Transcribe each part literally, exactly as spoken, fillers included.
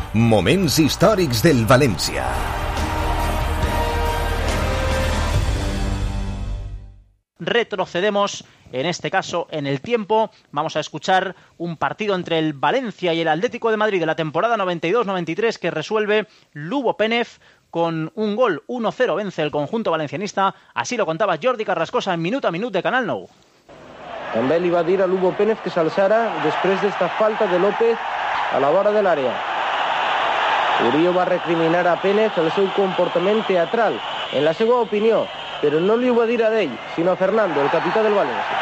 Moments històrics del València. Retrocedemos, en este caso, en el tiempo. Vamos a escuchar un partido entre el Valencia y el Atlético de Madrid de la temporada noventa y dos noventa y tres que resuelve Lubo Pénez con un gol. uno cero vence el conjunto valencianista. Así lo contaba Jordi Carrascosa en Minut a Minut de Canal Nou. També li va dir a Lubo Pénez que s'alçara després d'esta falta de López a la vora de l'àrea. Murillo va recriminar a Pénez el seu comportament teatral, en la seva opinió, però no li ho va dir a ell, sinó a Fernando, el capità del Valencia.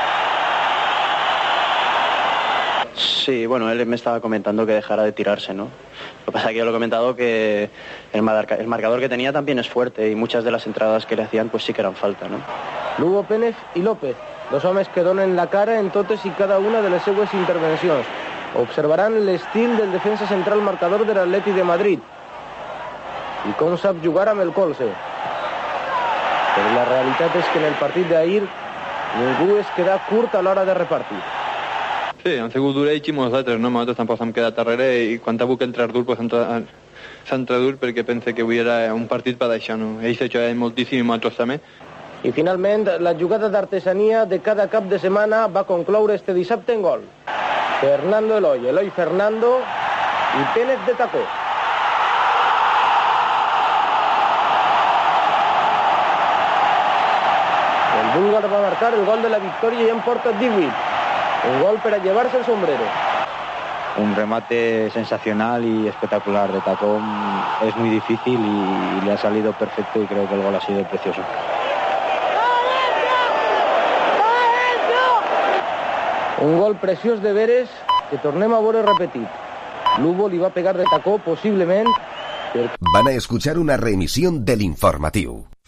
Sí, bueno, él me estaba comentando que dejara de tirarse, ¿no? Lo que pasa es que yo lo he comentado que el, marca, el marcador que tenía también es fuerte y muchas de las entradas que le hacían pues sí que eran falta, ¿no? Lubo Pénez i López, dos homes que donen la cara en totes i cada una de les seues intervencions. Observaran l'estil del defensa central marcador de l'Atleti de Madrid i com sap jugar amb el colze. Però la realitat és que en el partit d'ahir ningú es queda curt a l'hora de repartir. Sí, han sigut d'orells i molts altres, no? Nosaltres tampoc hem quedat darrere i quan ha volgut entrar dur, pues s'ha entrat dur perquè pense que avui era un partit per això, no? Ells s'ha jugat moltíssim i nosaltres també. I finalment, la jugada d'artesania de cada cap de setmana va concloure este dissabte en gol. Fernando Eloy, Eloy Fernando i Pénez de tacó. El búlgar va marcar el gol de la victòria i en porta divuit. Un gol per a llevar-se el sombrero. Un remate sensacional y espectacular de tacón. Es muy difícil y, y le ha salido perfecto y creo que el gol ha sido precioso. Un gol preciós de veres que tornem a veure repetit. Lubo li va pegar de tacó, possiblement... Van a escuchar una reemisión del informatiu.